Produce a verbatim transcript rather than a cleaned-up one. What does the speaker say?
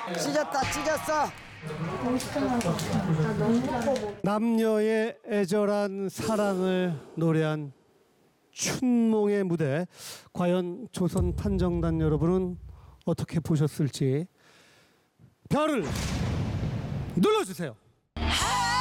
찢었다 찢었어. 남녀의 애절한 사랑을 노래한 춘몽의 무대, 과연 조선 판정단 여러분은 어떻게 보셨을지 별을 눌러주세요.